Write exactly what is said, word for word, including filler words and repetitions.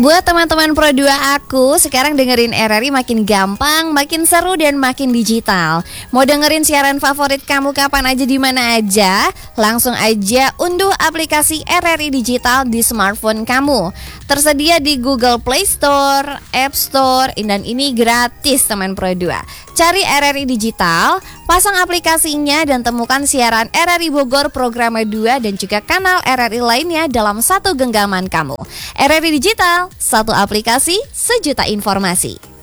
Buat teman-teman Pro dua aku, sekarang dengerin R R I makin gampang, makin seru dan makin digital. Mau dengerin siaran favorit kamu kapan aja di mana aja? Langsung aja unduh aplikasi R R I Digital di smartphone kamu. Tersedia di Google Play Store, App Store, dan ini gratis teman Pro dua. Cari R R I Digital, pasang aplikasinya dan temukan siaran R R I Bogor Program dua dan juga kanal R R I lainnya dalam satu genggaman kamu. R R I Digital, satu aplikasi, sejuta informasi.